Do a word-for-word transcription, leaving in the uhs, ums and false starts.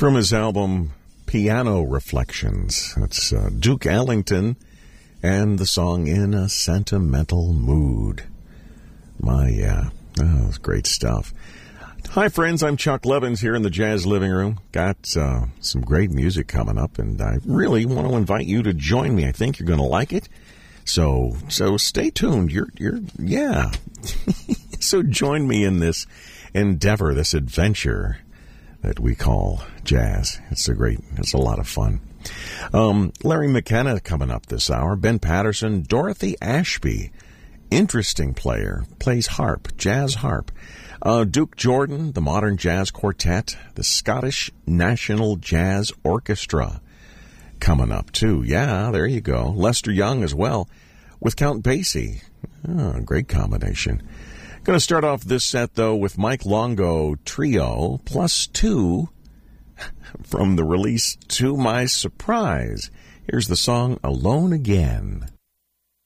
from his album Piano Reflections. That's uh, Duke Ellington and the song In a Sentimental Mood. My, yeah, oh, that's great stuff. Hi, friends. I'm Chuck Levins here in the Jazz Living Room. Got uh, some great music coming up, and I really want to invite you to join me. I think you're going to like it. So, so stay tuned. You're, you're, yeah. So join me in this endeavor, this adventure that we call jazz. It's a great, it's a lot of fun. Um, Larry McKenna coming up this hour. Ben Patterson, Dorothy Ashby, interesting player, plays harp, jazz harp. Uh, Duke Jordan, the Modern Jazz Quartet, the Scottish National Jazz Orchestra coming up too. Yeah, there you go. Lester Young as well with Count Basie. Oh, great combination. Going to start off this set, though, with Mike Longo Trio plus two from the release To My Surprise. Here's the song Alone Again.